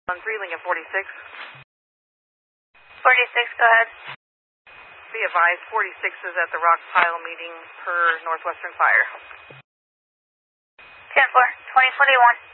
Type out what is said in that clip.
On Freeling at 46. 46, go ahead. Be advised, 46 is at the rock pile meeting per Northwestern Fire. 10-4, 2021.